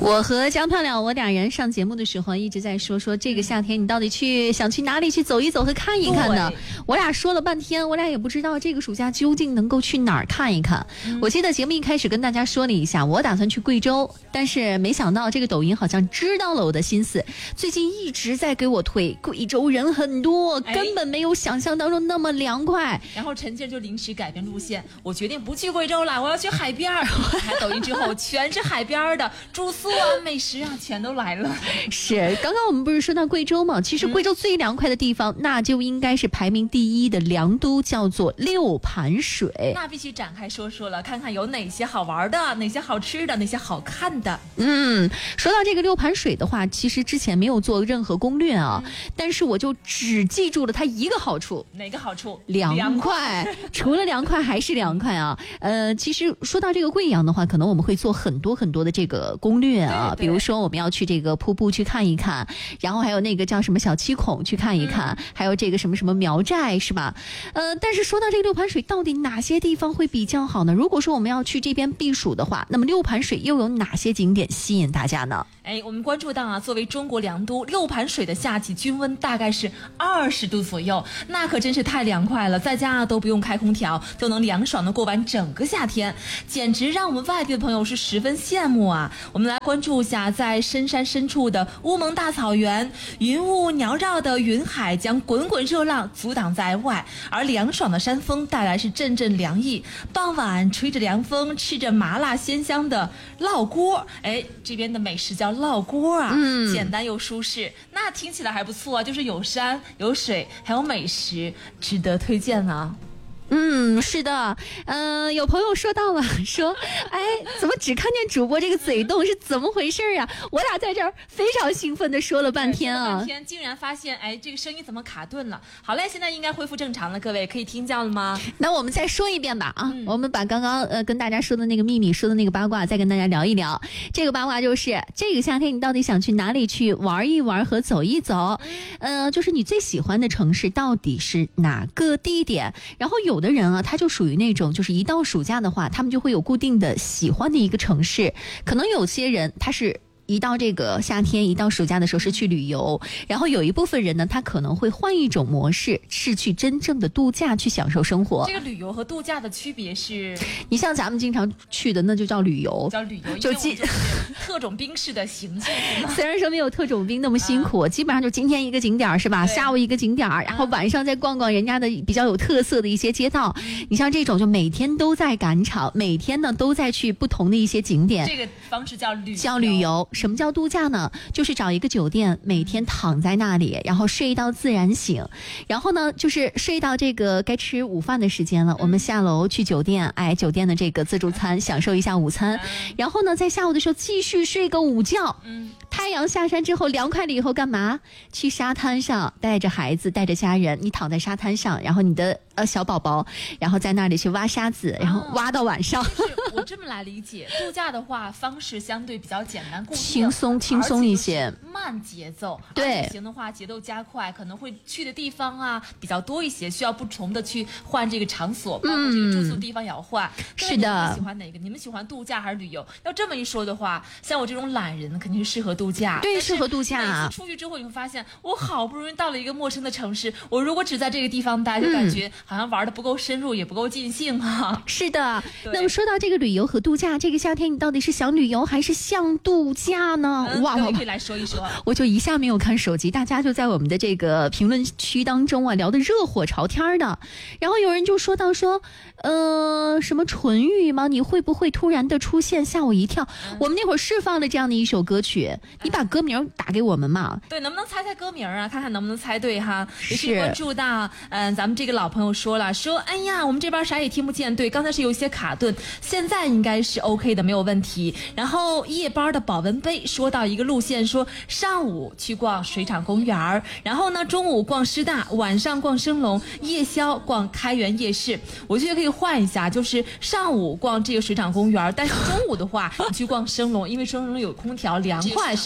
我和江漂亮，我俩人上节目的时候一直在说这个夏天你到底想去哪里去走一走和看一看呢？我俩说了半天，我俩也不知道这个暑假究竟能够去哪儿看一看。我记得节目一开始跟大家说了一下，我打算去贵州，但是没想到这个抖音好像知道了我的心思，最近一直在给我推贵州人很多，根本没有想象当中那么凉快。 然后陈静就临时改变路线，我决定不去贵州了，我要去海边。开抖音之后全是海边的住宿啊、美食啊，全都来了。 是，刚刚我们不是说到贵州吗？其实贵州最凉快的地方，那就应该是排名第一的凉都，叫做六盘水。 那必须展开说说了，看看有哪些好玩的，哪些好吃的，哪些好看的。 说到这个六盘水的话，其实之前没有做任何攻略啊，但是我就只记住了它一个好处。 哪个好处？ 凉快。除了凉快还是凉快啊。其实说到这个贵阳的话，可能我们会做很多的这个攻略啊，比如说我们要去这个瀑布去看一看，然后还有那个叫什么小七孔去看一看，还有这个什么苗寨，是吧？但是说到这个六盘水，到底哪些地方会比较好呢？如果说我们要去这边避暑的话，那么六盘水又有哪些景点吸引大家呢？ 我们关注到啊，作为中国凉都，六盘水的夏季均温大概是20度左右，那可真是太凉快了，在家都不用开空调，就能凉爽的过完整个夏天，简直让我们外地的朋友是十分羡慕啊！我们来关注一下，在深山深处的乌蒙大草原，云雾缭绕的云海将滚滚热浪阻挡在外，而凉爽的山风带来是阵阵凉意。傍晚吹着凉风，吃着麻辣鲜香的烙锅，这边的美食叫烙锅啊，简单又舒适，那听起来还不错啊，就是有山有水还有美食，值得推荐啊。 是的，有朋友说到了，说，怎么只看见主播这个嘴动，是怎么回事啊？我俩在这儿非常兴奋的说了半天啊， 竟然发现，这个声音怎么卡顿了？好嘞，现在应该恢复正常了，各位可以听见了吗？ 那我们再说一遍吧啊，我们把刚刚跟大家说的那个秘密，说的那个八卦，再跟大家聊一聊。这个八卦就是这个夏天你到底想去哪里去玩一玩和走一走？就是你最喜欢的城市到底是哪个地点？然后有的人啊，他就属于那种，就是一到暑假的话，他们就会有固定的喜欢的一个城市。可能有些人他是一到这个夏天，一到暑假的时候是去旅游，然后有一部分人呢，他可能会换一种模式，是去真正的度假，去享受生活。 这个旅游和度假的区别是， 你像咱们经常去的，那就叫旅游， 就特种兵式的行进。 虽然说没有特种兵那么辛苦，基本上就今天一个景点是吧？下午一个景点，然后晚上再逛逛人家的比较有特色的一些街道。你像这种就每天都在赶场，每天呢都在去不同的一些景点。 这个方式叫旅游。什么叫度假呢？就是找一个酒店，每天躺在那里，然后睡到自然醒，然后呢就是睡到这个该吃午饭的时间了，我们下楼去酒店，酒店的这个自助餐享受一下午餐，然后呢在下午的时候继续睡个午觉。太阳下山之后凉快了以后干嘛？去沙滩上，带着孩子带着家人，你躺在沙滩上，然后你的小宝宝，然后在那里去挖沙子，然后挖到晚上。 我这么来理解，度假的话方式相对比较简单固定， 轻松一些， 慢节奏。 对， 旅行的话节奏加快，可能会去的地方啊比较多一些，需要不同的去换这个场所，包括这个住宿地方也要换。 是的。 你们喜欢哪个？你们喜欢度假还是旅游？要这么一说的话，像我这种懒人肯定是适合度假。 对，适合度假。 每次出去之后你会发现，我好不容易到了一个陌生的城市，我如果只在这个地方待，就感觉好像玩的不够深入，也不够尽兴啊。 是的。那么说到这个旅游和度假，这个夏天你到底是想旅游还是想度假呢？ 哇，可以来说一说。 我就一下没有看手机，大家就在我们的这个评论区当中啊聊得热火朝天的。然后有人就说到说，什么纯欲吗？你会不会突然的出现吓我一跳？我们那会儿释放了这样的一首歌曲，你把歌名打给我们嘛？ 对，能不能猜猜歌名啊？看看能不能猜对哈。也是关注到，咱们这个老朋友说了，说哎呀，我们这边啥也听不见。对，刚才是有一些卡顿，现在应该是 OK 的，没有问题。然后夜班的保温杯说到一个路线，说上午去逛水厂公园，然后呢中午逛师大，晚上逛升龙，夜宵逛开元夜市。我觉得可以换一下，就是上午逛这个水厂公园，但是中午的话你去逛升龙，因为升龙有空调凉快，是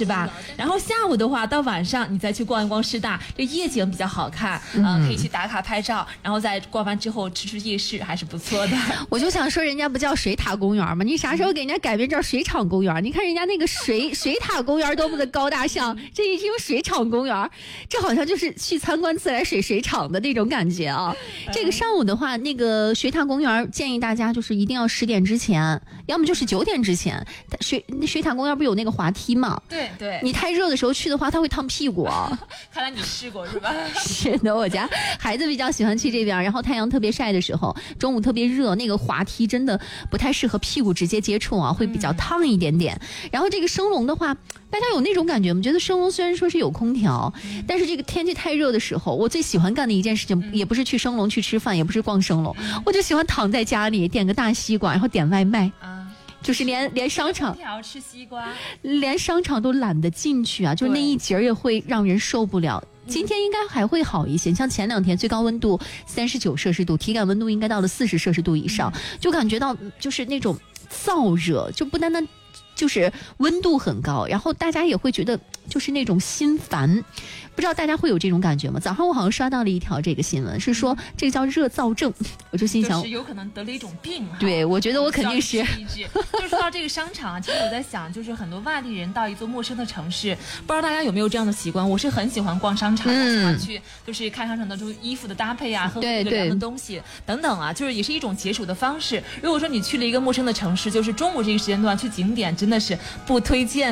是吧？然后下午的话，到晚上你再去逛一逛师大，这夜景比较好看，可以去打卡拍照，然后再逛完之后吃夜市，还是不错的。 我就想说，人家不叫水塔公园吗？你啥时候给人家改名叫水厂公园？你看人家那个水塔公园多么的高大上，这一听水厂公园，这好像就是去参观自来水厂的那种感觉啊。这个上午的话，那个水塔公园建议大家就是一定要10点之前，要么就是9点之前。水塔公园不有那个滑梯吗？ 对对。 你太热的时候去的话，它会烫屁股啊。 看来你试过是吧？ 是的，我家孩子比较喜欢去这边，然后太阳特别晒的时候，中午特别热，那个滑梯真的不太适合屁股直接接触啊，会比较烫一点点。然后这个升龙的话，大家有那种感觉吗？觉得升龙虽然说是有空调，但是这个天气太热的时候，我最喜欢干的一件事情，也不是去升龙去吃饭，也不是逛升龙，我就喜欢躺在家里点个大西瓜，然后点外卖。就是连商场吃西瓜， 连商场都懒得进去啊，就那一节也会让人受不了。今天应该还会好一些，像前2天最高温度39摄氏度，体感温度应该到了40摄氏度以上，就感觉到就是那种燥热，就不单单就是温度很高，然后大家也会觉得就是那种心烦。不知道大家会有这种感觉吗？早上我好像刷到了一条这个新闻，是说这个叫热燥症，我就心想， 就是有可能得了一种病。 对，我觉得我肯定是。 就是说到这个商场啊，其实我在想，就是很多外地人到一座陌生的城市，不知道大家有没有这样的习惯？我是很喜欢逛商场，喜欢去就是看商场的就是衣服的搭配啊，喝各种各样的东西等等啊，就是也是一种解暑的方式。如果说你去了一个陌生的城市，就是中午这个时间段去景点，真的是不推荐。